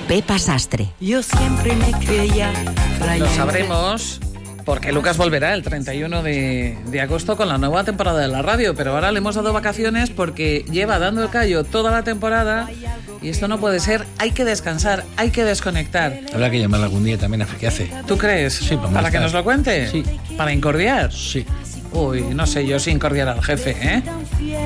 Pepa Sastre. Yo siempre me creía Lo sabremos porque Lucas volverá el 31 de agosto con la nueva temporada de la radio, pero ahora le hemos dado vacaciones porque lleva dando el callo toda la temporada y esto no puede ser. Hay que descansar, hay que desconectar. Habrá que llamarla algún día también a ver qué hace. ¿Tú crees? Sí, ¿Para que nos lo cuente? Sí. ¿Para incordiar? Sí. Uy, no sé yo sin incordiar al jefe, ¿eh?